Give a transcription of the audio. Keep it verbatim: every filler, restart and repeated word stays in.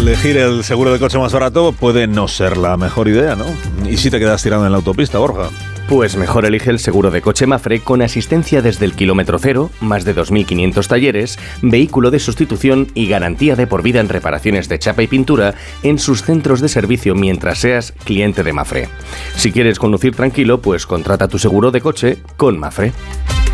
elegir el seguro de coche más barato puede no ser la mejor idea, ¿no? ¿Y si te quedas tirando en la autopista, Borja? Pues mejor elige el seguro de coche Mapfre con asistencia desde el kilómetro cero, más de dos mil quinientos talleres, vehículo de sustitución y garantía de por vida en reparaciones de chapa y pintura en sus centros de servicio mientras seas cliente de Mapfre. Si quieres conducir tranquilo, pues contrata tu seguro de coche con Mapfre.